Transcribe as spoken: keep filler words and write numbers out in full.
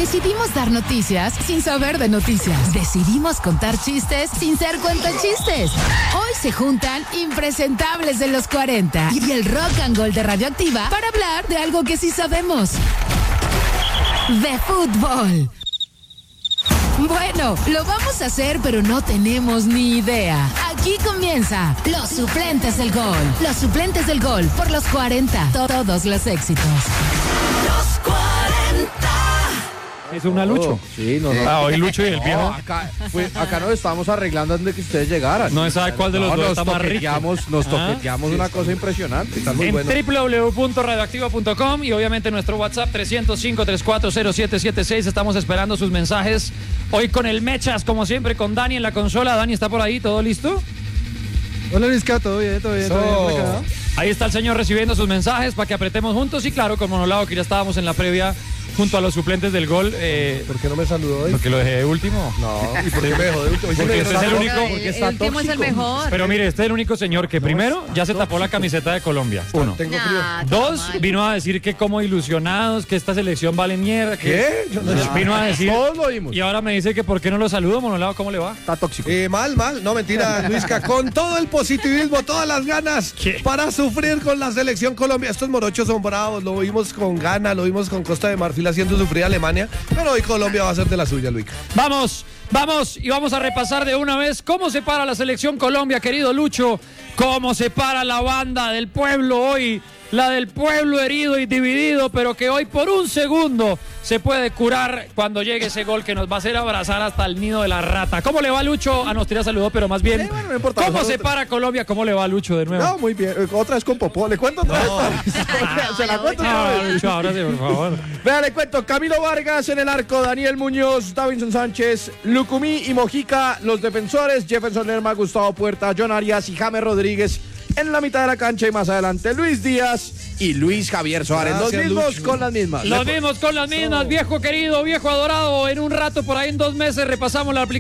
Decidimos dar noticias sin saber de noticias. Decidimos contar chistes sin ser cuentachistes. Hoy se juntan impresentables de los cuarenta y el rock and roll de Radioactiva para hablar de algo que sí sabemos. De fútbol. Bueno, lo vamos a hacer, pero no tenemos ni idea. Aquí comienza Los Suplentes del Gol. Los Suplentes del Gol por los cuarenta. Todos los éxitos. Los cuarenta. Es una Lucho. Oh, sí, no, no. Ah, hoy Lucho y el viejo. No, acá, pues, acá nos estábamos arreglando antes de que ustedes llegaran. No sabe cuál de los no, dos nos está más rico. toqueteamos, Nos ¿Ah? toqueteamos una cosa impresionante. Está muy En bueno. doble u doble u doble u punto radioactiva punto com y obviamente nuestro WhatsApp tres cero cinco, tres cuatro cero, siete siete seis. Estamos esperando sus mensajes. Hoy con el Mechas, como siempre, con Dani en la consola. Dani, ¿está por ahí? ¿Todo listo? Hola, Luisca, todo bien, todo bien, todo bien por acá. Ahí está el señor recibiendo sus mensajes para que apretemos juntos. Y claro, con Monolado, que ya estábamos en la previa junto a los suplentes del gol. Eh, ¿Por qué no me saludó hoy? porque lo dejé de último. No, ¿y por qué me dejó de último? Porque este es el único. Porque está el último es el tóxico. mejor. Pero mire, este es el único señor que primero ya se tapó la camiseta de Colombia. Uno. Tengo frío. Nah, Dos, está mal. vino a decir que como ilusionados, que esta selección vale mierda. Que ¿Qué? Yo no sé. Vino a decir. Todos lo vimos. Y ahora me dice que por qué no lo saludo, Monolado, ¿cómo le va? Está tóxico. Eh, mal, mal, no mentira, Luisca, con todo el positivismo, todas las ganas ¿Qué? para sufrir con la selección Colombia. Estos morochos son bravos, lo vimos con Ghana, lo vimos con Costa de Marfil haciendo sufrir a Alemania, pero hoy Colombia va a ser de la suya, Luisca. Vamos, vamos y vamos a repasar de una vez cómo se para la selección Colombia, querido Lucho, cómo se para la banda del pueblo hoy, la del pueblo herido y dividido, pero que hoy por un segundo se puede curar cuando llegue ese gol que nos va a hacer abrazar hasta el nido de la rata. ¿Cómo le va, Lucho? Ah, nos tira saludó, pero más bien, Eh, bueno, no importa, ¿cómo nosotros- se para Colombia? ¿Cómo le va, Lucho, de nuevo? No, muy bien. Eh, Otra vez con Popó. ¿Le cuento otra vez? Se la cuento otra Ah, vez. Lucho, ahora sí, por favor. Vea, le cuento, Camilo Vargas en el arco, Daniel Muñoz, Davinson Sánchez, Lucumí y Mojica, los defensores, Jefferson Lerma, Gustavo Puerta, John Arias y James Rodríguez en la mitad de la cancha y más adelante Luis Díaz y Luis Javier Suárez, Gracias, los mismos Lucho. con las mismas. Los mismos con las mismas, viejo querido, viejo adorado. En un rato, por ahí en dos meses, repasamos la aplicación.